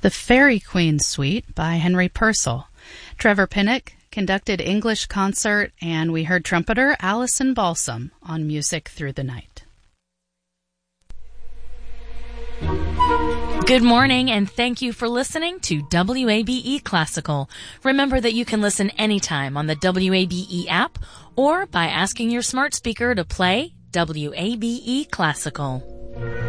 The Fairy Queen Suite by Henry Purcell. Trevor Pinnock conducted English concert, and we heard trumpeter Allison Balsam on Music Through the Night. Good morning, and thank you for listening to WABE Classical. Remember that you can listen anytime on the WABE app or by asking your smart speaker to play WABE Classical.